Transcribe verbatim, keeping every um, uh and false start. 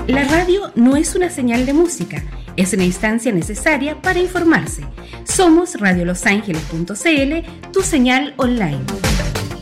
La radio no es una señal de música, es una instancia necesaria para informarse. Somos radio los ángeles punto c l, tu señal online.